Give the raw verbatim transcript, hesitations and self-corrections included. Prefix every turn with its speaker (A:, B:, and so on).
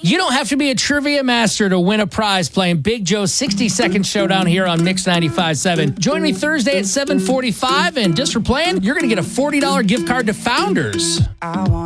A: You don't have to be a trivia master to win a prize playing Big Joe's sixty second Showdown here on Mix ninety-five point seven. Join me Thursday at seven forty-five, and just for playing, you're going to get a forty dollars gift card to Founders. I want